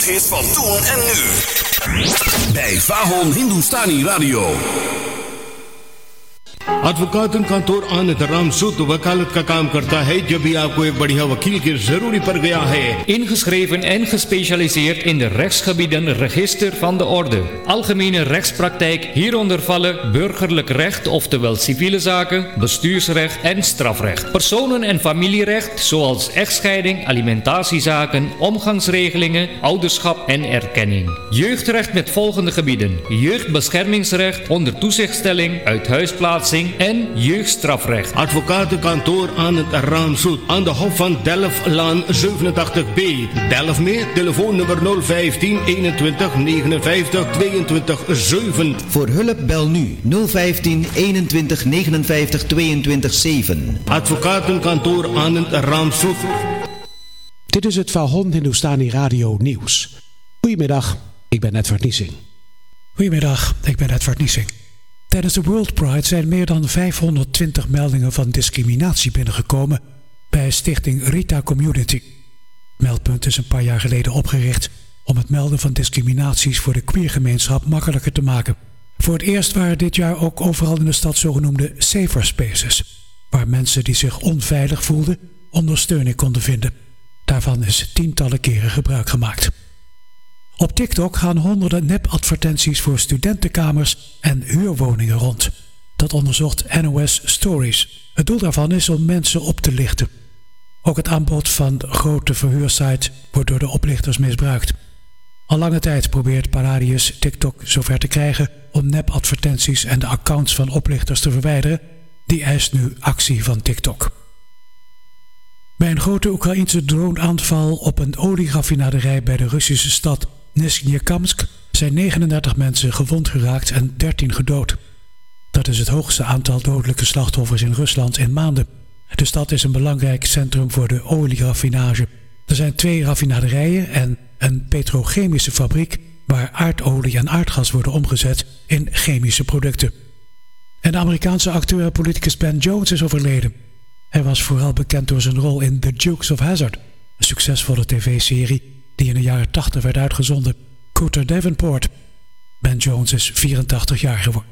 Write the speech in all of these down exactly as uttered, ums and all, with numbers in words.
Bollywood-hits van toen en nu. Bij Vahon Hindustani Radio. Advocate आनंद राम सूद वकालत का काम करता है जब भी आपको एक बढ़िया वकील की जरूरी पड़ गया है. Ingeschreven en gespecialiseerd in de rechtsgebieden Register van de Orde. Algemene rechtspraktijk, hieronder vallen burgerlijk recht, oftewel civiele zaken, bestuursrecht en strafrecht. Personen- en familierecht, zoals echtscheiding, alimentatiezaken, omgangsregelingen, ouderschap en erkenning. Jeugdrecht met volgende gebieden: jeugdbeschermingsrecht, onder toezichtstelling, uithuisplaatsing en jeugdstrafrecht. Advocatenkantoor Anand Ram Soet aan de Hof van Delftlaan zevenentachtig B. Delft meer, telefoonnummer nul vijftien eenentwintig negenenvijftig tweeëntwintig zeven. Voor hulp bel nu nul vijftien eenentwintig negenenvijftig tweeëntwintig zeven. Advocatenkantoor Anand Ram Soet. Dit is het Vahon Hindustani Radio Nieuws. Goedemiddag, ik ben Edward Niesing. Goedemiddag, ik ben Edward Niesing. Tijdens de World Pride zijn meer dan vijfhonderdtwintig meldingen van discriminatie binnengekomen bij stichting Rita Community. Meldpunt is een paar jaar geleden opgericht om het melden van discriminaties voor de queergemeenschap makkelijker te maken. Voor het eerst waren dit jaar ook overal in de stad zogenoemde safer spaces, waar mensen die zich onveilig voelden ondersteuning konden vinden. Daarvan is tientallen keren gebruik gemaakt. Op TikTok gaan honderden nep-advertenties voor studentenkamers en huurwoningen rond. Dat onderzocht N O S Stories. Het doel daarvan is om mensen op te lichten. Ook het aanbod van grote verhuursites wordt door de oplichters misbruikt. Al lange tijd probeert Paradius TikTok zover te krijgen om nep-advertenties en de accounts van oplichters te verwijderen. Die eist nu actie van TikTok. Bij een grote Oekraïense droneaanval op een olieraffinaderij bij de Russische stad Nizhnekamsk zijn negenendertig mensen gewond geraakt en dertien gedood. Dat is het hoogste aantal dodelijke slachtoffers in Rusland in maanden. De stad is een belangrijk centrum voor de olieraffinage. Er zijn twee raffinaderijen en een petrochemische fabriek waar aardolie en aardgas worden omgezet in chemische producten. En de Amerikaanse acteur en politicus Ben Jones is overleden. Hij was vooral bekend door zijn rol in The Dukes of Hazzard, een succesvolle tv-serie die in de jaren tachtig werd uitgezonden. Cooter Davenport. Ben Jones is vierentachtig jaar geworden.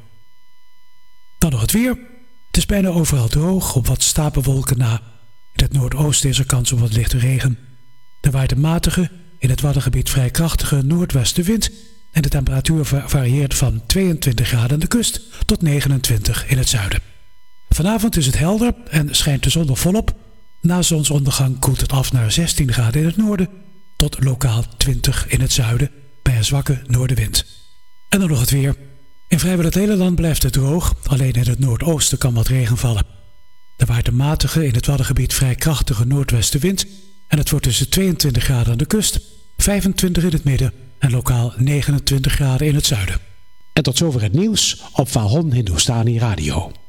Dan nog het weer. Het is bijna overal droog, op wat stapelwolken na. In het noordoosten is er kans op wat lichte regen. Er waait een matige, in het Waddengebied vrij krachtige noordwestenwind en de temperatuur varieert van tweeëntwintig graden aan de kust tot negenentwintig in het zuiden. Vanavond is het helder en schijnt de zon nog volop. Na zonsondergang koelt het af naar zestien graden in het noorden tot lokaal twintig in het zuiden bij een zwakke noordenwind. En dan nog het weer. In vrijwel het hele land blijft het droog, alleen in het noordoosten kan wat regen vallen. Er waait een matige, in het Waddengebied vrij krachtige noordwestenwind en het wordt tussen tweeëntwintig graden aan de kust, vijfentwintig in het midden en lokaal negenentwintig graden in het zuiden. En tot zover het nieuws op Vahon Hindustani Radio.